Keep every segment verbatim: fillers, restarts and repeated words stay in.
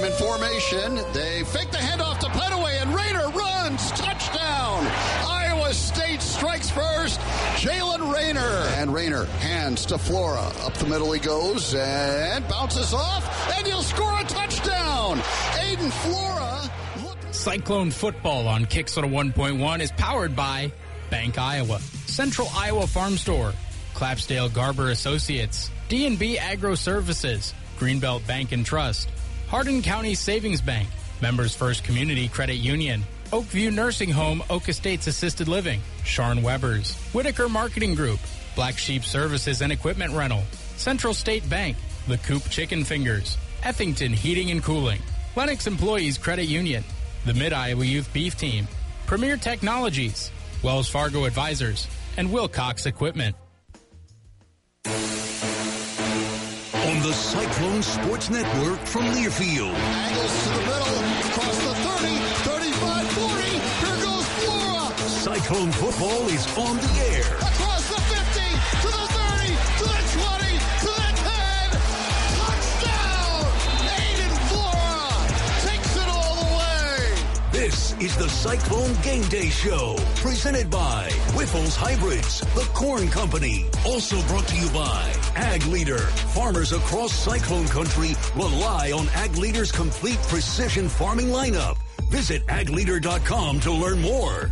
Time in formation. They fake the handoff to Petaway, and Rayner runs. Touchdown. Iowa State strikes first. Jalen Rayner. And Rayner hands to Flora. Up the middle he goes and bounces off, and he'll score a touchdown. Aiden Flora. Cyclone football on Kicks on a one point one is powered by Bank Iowa, Central Iowa Farm Store, Clapsdale Garber Associates, D and B Agro Services, Greenbelt Bank and Trust, Hardin County Savings Bank, Members First Community Credit Union, Oakview Nursing Home, Oak Estates Assisted Living, Sharn Webbers, Whitaker Marketing Group, Black Sheep Services and Equipment Rental, Central State Bank, The Coop Chicken Fingers, Effington Heating and Cooling, Lennox Employees Credit Union, the Mid-Iowa Youth Beef Team, Premier Technologies, Wells Fargo Advisors, and Wilcox Equipment. On the Cyclone Sports Network from Learfield. Angles to the middle, across the thirty, thirty-five, forty. Here goes Flora. Cyclone football is on the air. Across the fifty, to the thirty, to the twenty, to the ten. Touchdown! Aiden Flora takes it all the way. This is the Cyclone Game Day Show, presented by Whiffles Hybrids, the Corn Company. Also brought to you by Ag Leader. Farmers across Cyclone Country rely on Ag Leader's complete precision farming lineup. Visit ag leader dot com to learn more.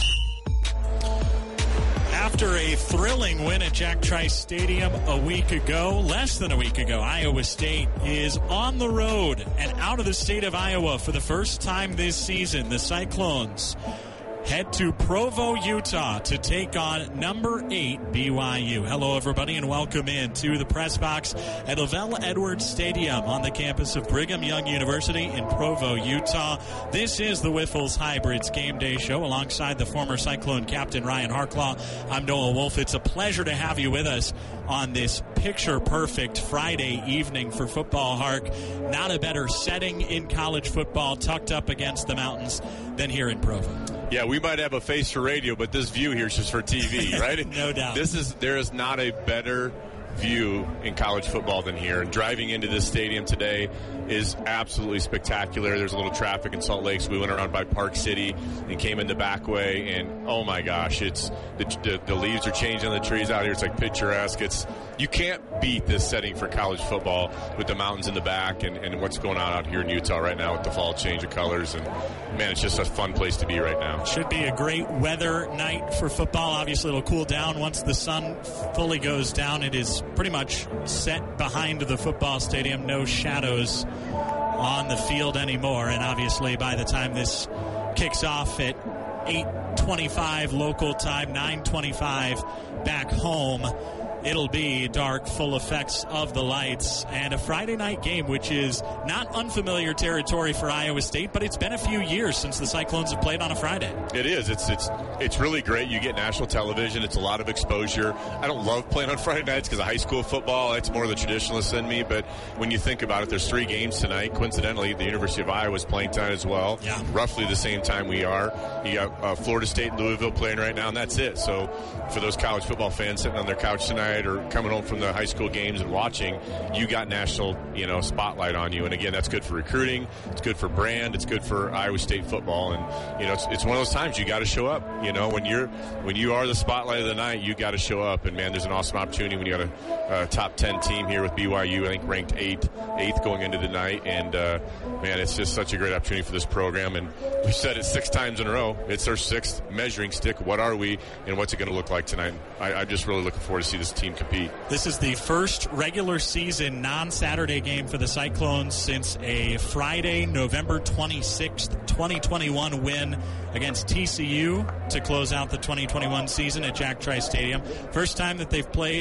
After a thrilling win at Jack Trice Stadium a week ago, less than a week ago, Iowa State is on the road and out of the state of Iowa for the first time this season. The Cyclones head to Provo, Utah to take on number eight B Y U. Hello, everybody, and welcome in to the press box at Lavelle Edwards Stadium on the campus of Brigham Young University in Provo, Utah. This is the Whiffles Hybrids Game Day Show alongside the former Cyclone captain Ryan Harklaw. I'm Noah Wolf. It's a pleasure to have you with us on this picture-perfect Friday evening for Football Hark. Not a better setting in college football, tucked up against the mountains, than here in Provo. Yeah, we might have a face for radio, but this view here is just for T V, right? No doubt. This is there is not a better view in college football than here. And driving into this stadium today is absolutely spectacular. There's a little traffic in Salt Lake, so we went around by Park City and came in the back way. And oh my gosh, it's the, the, the leaves are changing on the trees out here. It's like picturesque. It's you can't beat this setting for college football with the mountains in the back and, and what's going on out here in Utah right now with the fall change of colors. And man, it's just a fun place to be right now. Should be a great weather night for football. Obviously, it'll cool down once the sun fully goes down. It is pretty much set behind the football stadium. No shadows on the field anymore. And obviously, by the time this kicks off at eight twenty-five local time, nine twenty-five back home, it'll be dark, full effects of the lights, and a Friday night game, which is not unfamiliar territory for Iowa State, but it's been a few years since the Cyclones have played on a Friday. It is. It's it's it's really great. You get national television. It's a lot of exposure. I don't love playing on Friday nights because of high school football. It's more the traditionalist in me, but when you think about it, there's three games tonight. Coincidentally, the University of Iowa is playing tonight as well. Yeah. Roughly the same time we are. You got uh, Florida State and Louisville playing right now, and that's it. So for those college football fans sitting on their couch tonight or coming home from the high school games and watching, you got national, you know, spotlight on you. And again, that's good for recruiting. It's good for brand. It's good for Iowa State football. And, you know, it's, it's one of those times you got to show up. You know, when you're, when you are the spotlight of the night, you got to show up. And man, there's an awesome opportunity when you got a, a top ten team here with B Y U, I think ranked eighth, eighth going into the night. And, uh, man, it's just such a great opportunity for this program. And we've said it six times in a row. It's our sixth measuring stick. What are we and what's it going to look like tonight? I, I'm just really looking forward to see this team compete. This is the first regular season non-Saturday game for the Cyclones since a Friday, November twenty-sixth, twenty twenty-one win against T C U to close out the twenty twenty-one season at Jack Trice Stadium. First time that they've played